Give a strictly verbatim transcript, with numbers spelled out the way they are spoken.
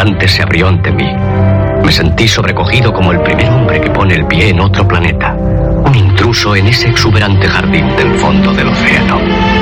exuberante se abrió ante mí. Me sentí sobrecogido como el primer hombre que pone el pie en otro planeta, un intruso en ese exuberante jardín del fondo del océano.